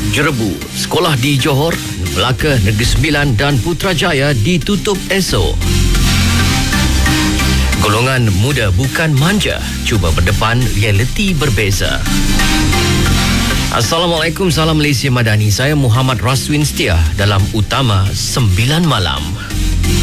Jerebu, sekolah di Johor, Melaka, Negeri Sembilan dan Putrajaya ditutup esok. Golongan muda bukan manja, cuba berdepan, realiti berbeza. Assalamualaikum, salam Malaysia Madani. Saya Muhammad Raswin Setia dalam Utama 9 Malam.